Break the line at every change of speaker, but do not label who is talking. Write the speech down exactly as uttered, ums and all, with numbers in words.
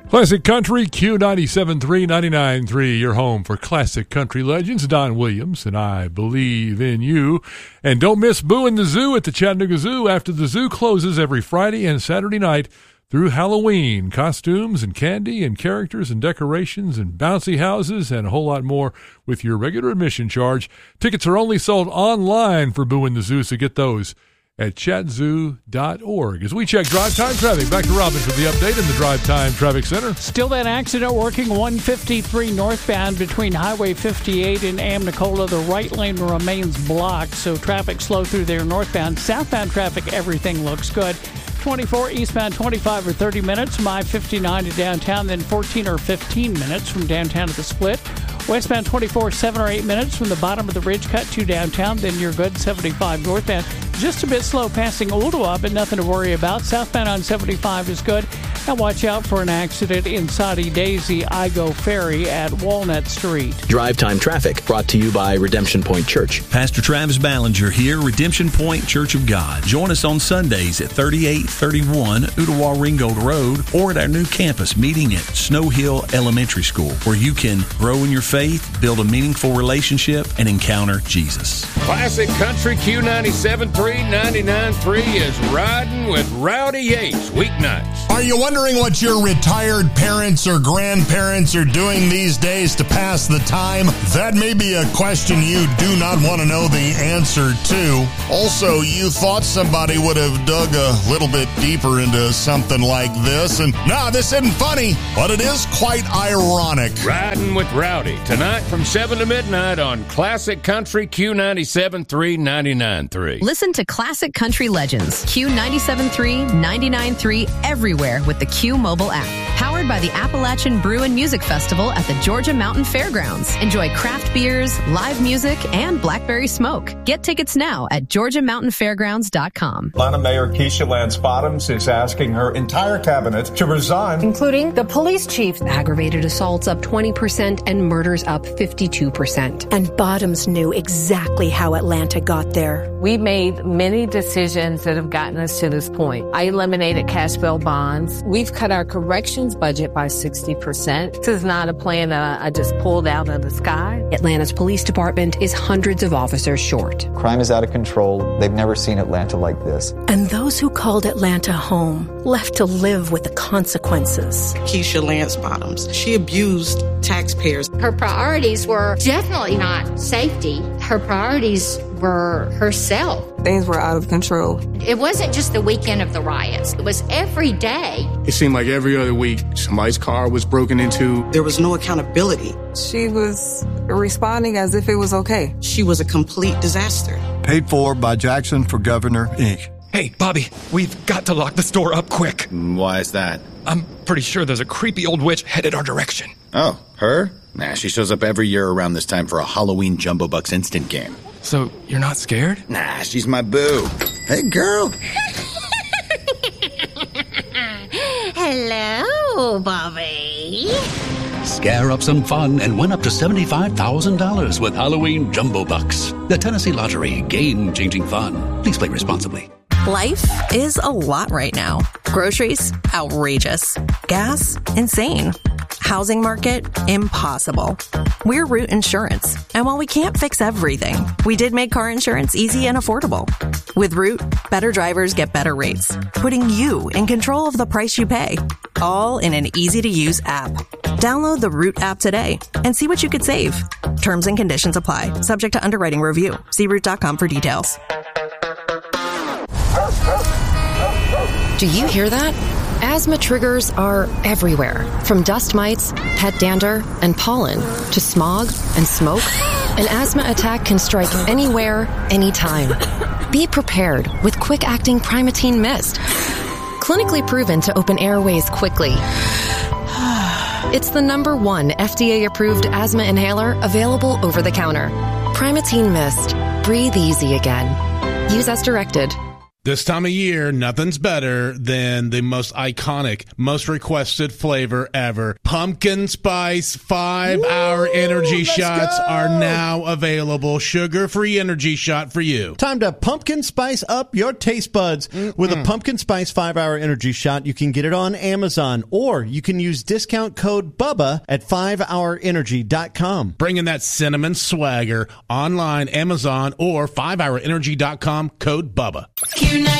Classic Country, Q ninety-seven point three, ninety-nine point three, your home for classic country legends. Don Williams, and I believe in you. And don't miss Boo in the Zoo at the Chattanooga Zoo after the zoo closes every Friday and Saturday night through Halloween. Costumes and candy and characters and decorations and bouncy houses and a whole lot more with your regular admission charge. Tickets are only sold online for Boo in the Zoo, so get those at chat zoo dot org. As we check drive time traffic, back to Robin for the update in the Drive Time Traffic Center.
Still that accident working one fifty-three northbound between Highway fifty-eight and Amnicola. The right lane remains blocked, so traffic slow through there northbound. Southbound traffic, everything looks good. twenty-four eastbound, twenty-five or thirty minutes from I fifty-nine to downtown, then fourteen or fifteen minutes from downtown to the split. Westbound twenty-four, seven or eight minutes from the bottom of the ridge cut to downtown, then you're good. seventy-five northbound, just a bit slow passing Ooltewah, but nothing to worry about. Southbound on seventy-five is good. And watch out for an accident in Soddy Daisy, Igo Ferry at Walnut Street.
Drive Time Traffic brought to you by Redemption Point Church.
Pastor Travis Ballinger here, Redemption Point Church of God. Join us on Sundays at thirty-eight thirty-one Ooltewah Ringgold Road or at our new campus meeting at Snow Hill Elementary School, where you can grow in your faith, build a meaningful relationship, and encounter Jesus.
Classic Country Q ninety-seven point three, ninety-nine point three is riding with Rowdy Yates weeknights.
Are you wondering what your retired parents or grandparents are doing these days to pass the time? That may be a question you do not want to know the answer to. Also, you thought somebody would have dug a little bit deeper into something like this, and nah, this isn't funny, but it is quite ironic.
Riding with Rowdy, tonight from seven to midnight on Classic Country Q ninety-seven point three, ninety-nine point three.
Listen to Classic Country Legends, Q ninety-seven point three, ninety-nine point three, everywhere with the Q mobile app. Powered by the Appalachian Brew and Music Festival at the Georgia Mountain Fairgrounds. Enjoy craft beers, live music, and blackberry smoke. Get tickets now at georgia mountain fairgrounds dot com.
Atlanta Mayor Keisha Lance Bottoms is asking her entire cabinet to resign,
including the police chief. Aggravated assaults up twenty percent and murders up fifty-two percent.
And Bottoms knew exactly how Atlanta got there.
We made many decisions that have gotten us to this point. I eliminated cash bail bonds. We've cut our corrections budget by sixty percent. This is not a plan that I just pulled out of the sky.
Atlanta's police department is hundreds of officers short.
Crime is out of control. They've never seen Atlanta like this.
And those who called Atlanta home left to live with the consequences.
Keisha Lance Bottoms, she abused taxpayers.
Her priorities were definitely not safety. Her priorities were herself.
Things were out of control.
It wasn't just the weekend of the riots. It was every day.
It seemed like every other week somebody's car was broken into.
There was no accountability.
She was responding as if it was okay.
She was a complete disaster.
Paid for by Jackson for Governor, Incorporated.
Hey, Bobby, we've got to lock the store up quick.
Why is that?
I'm pretty sure there's a creepy old witch headed our direction.
Oh, her? Nah, she shows up every year around this time for a Halloween Jumbo Bucks instant game.
So, you're not scared?
Nah, she's my boo. Hey, girl.
Hello, Bobby.
Scare up some fun and win up to seventy-five thousand dollars with Halloween Jumbo Bucks. The Tennessee Lottery, game-changing fun. Please play responsibly.
Life is a lot right now. Groceries, outrageous. Gas, insane. Housing market, impossible. We're Root Insurance, and while we can't fix everything, we did make car insurance easy and affordable. With Root, better drivers get better rates, putting you in control of the price you pay, all in an easy-to-use app. Download the Root app today and see what you could save. Terms and conditions apply, subject to underwriting review. See root dot com for details.
Do you hear that? Asthma triggers are everywhere, from dust mites, pet dander, and pollen, to smog and smoke. An asthma attack can strike anywhere, anytime. Be prepared with quick-acting Primatene Mist. Clinically proven to open airways quickly. It's the number one F D A-approved asthma inhaler available over the counter. Primatene Mist. Breathe easy again. Use as directed.
This time of year, nothing's better than the most iconic, most requested flavor ever. Pumpkin Spice five-hour energy shots go. Are now available. Sugar-free energy shot for you.
Time to pumpkin spice up your taste buds. Mm-mm. With a Pumpkin Spice five-hour energy shot, you can get it on Amazon, or you can use discount code BUBBA at five hour energy dot com.
Bringing that cinnamon swagger online, Amazon, or five hour energy dot com, code BUBBA.